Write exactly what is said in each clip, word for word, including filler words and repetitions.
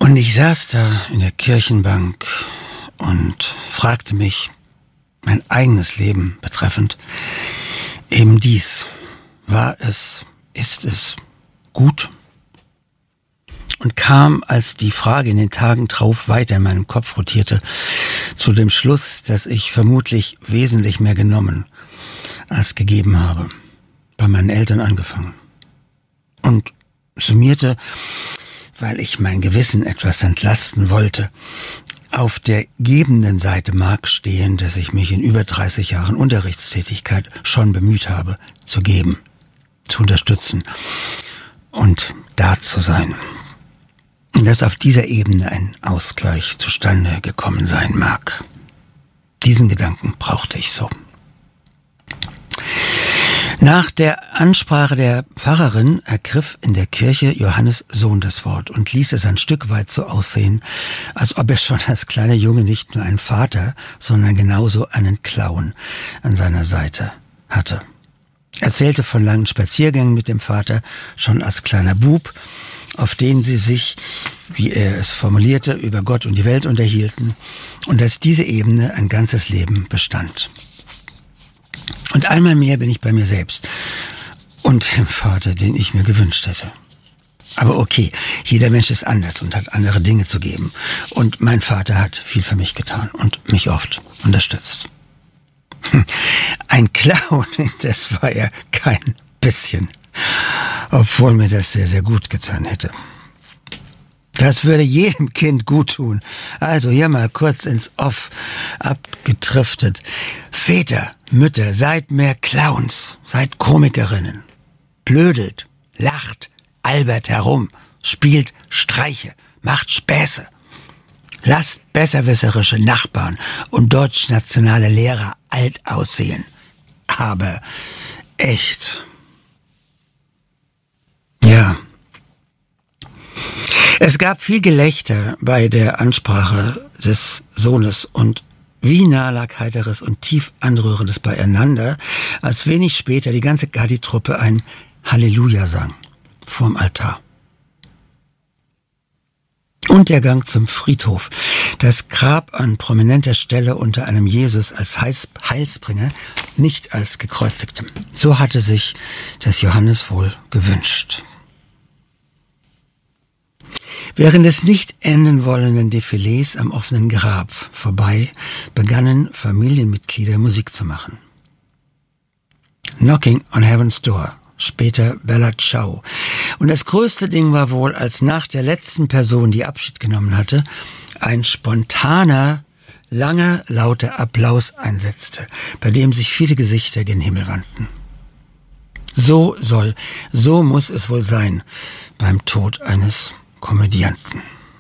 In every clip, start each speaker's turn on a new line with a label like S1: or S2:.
S1: Und ich saß da in der Kirchenbank und fragte mich, mein eigenes Leben betreffend, eben dies: War es, ist es gut? Und kam, als die Frage in den Tagen drauf weiter in meinem Kopf rotierte, zu dem Schluss, dass ich vermutlich wesentlich mehr genommen als gegeben habe. Bei meinen Eltern angefangen. Und summierte, weil ich mein Gewissen etwas entlasten wollte, auf der gebenden Seite mag stehen, dass ich mich in über dreißig Jahren Unterrichtstätigkeit schon bemüht habe, zu geben, zu unterstützen und da zu sein. Und dass auf dieser Ebene ein Ausgleich zustande gekommen sein mag. Diesen Gedanken brauchte ich so. Nach der Ansprache der Pfarrerin ergriff in der Kirche Johannes Sohn das Wort und ließ es ein Stück weit so aussehen, als ob er schon als kleiner Junge nicht nur einen Vater, sondern genauso einen Clown an seiner Seite hatte. Er erzählte von langen Spaziergängen mit dem Vater, schon als kleiner Bub, auf denen sie sich, wie er es formulierte, über Gott und die Welt unterhielten, und dass diese Ebene ein ganzes Leben bestand. Und einmal mehr bin ich bei mir selbst und dem Vater, den ich mir gewünscht hätte. Aber okay, jeder Mensch ist anders und hat andere Dinge zu geben. Und mein Vater hat viel für mich getan und mich oft unterstützt. Ein Clown, das war er kein bisschen, obwohl mir das sehr, sehr gut getan hätte. Das würde jedem Kind gut tun. Also hier mal kurz ins Off abgedriftet. Väter, Mütter, seid mehr Clowns, seid Komikerinnen. Blödelt, lacht, albert herum, spielt Streiche, macht Späße. Lasst besserwisserische Nachbarn und deutschnationale Lehrer alt aussehen. Aber echt. Ja. Es gab viel Gelächter bei der Ansprache des Sohnes und wie nah lag Heiteres und tief Anrührendes beieinander, als wenig später die ganze Gardi-Truppe ein Halleluja sang vorm Altar. Und der Gang zum Friedhof, das Grab an prominenter Stelle unter einem Jesus als Heilsbringer, nicht als Gekreuzigtem. So hatte sich das Johannes wohl gewünscht. Während des nicht enden wollenden Defilés am offenen Grab vorbei begannen Familienmitglieder Musik zu machen. Knocking on Heaven's Door, später Bella Ciao. Und das größte Ding war wohl, als nach der letzten Person, die Abschied genommen hatte, ein spontaner, langer, lauter Applaus einsetzte, bei dem sich viele Gesichter gen Himmel wandten. So soll, so muss es wohl sein beim Tod eines Komödianten.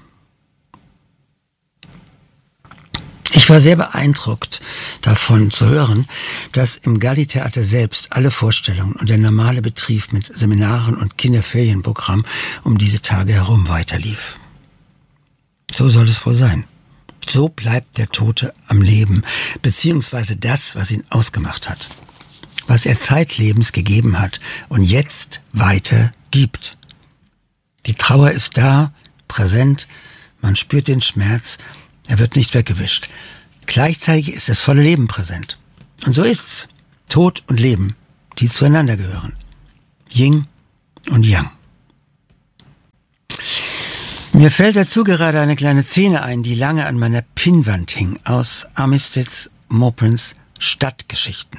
S1: Ich war sehr beeindruckt davon zu hören, dass im Galli-Theater selbst alle Vorstellungen und der normale Betrieb mit Seminaren und Kinderferienprogramm um diese Tage herum weiterlief. So soll es wohl sein. So bleibt der Tote am Leben, beziehungsweise das, was ihn ausgemacht hat, was er zeitlebens gegeben hat und jetzt weiter gibt. Die Trauer ist da, präsent, man spürt den Schmerz, er wird nicht weggewischt. Gleichzeitig ist das volle Leben präsent. Und so ist's. Tod und Leben, die zueinander gehören. Yin und Yang. Mir fällt dazu gerade eine kleine Szene ein, die lange an meiner Pinnwand hing, aus Armistead Maupins Stadtgeschichten.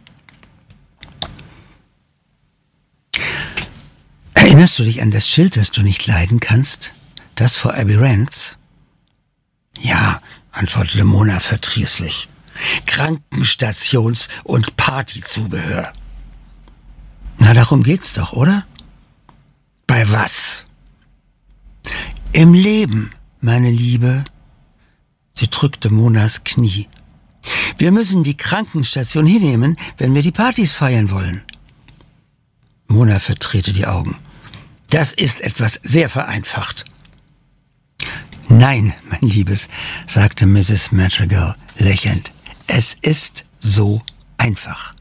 S1: Erinnerst du dich an das Schild, das du nicht leiden kannst? Das vor Abbey Rents? Ja, antwortete Mona verdrießlich. Krankenstations- und Partyzubehör. Na, darum geht's doch, oder? Bei was? Im Leben, meine Liebe. Sie drückte Monas Knie. Wir müssen die Krankenstation hinnehmen, wenn wir die Partys feiern wollen. Mona verdrehte die Augen. Das ist etwas sehr vereinfacht. Nein, mein Liebes, sagte Misses Madrigal lächelnd. Es ist so einfach.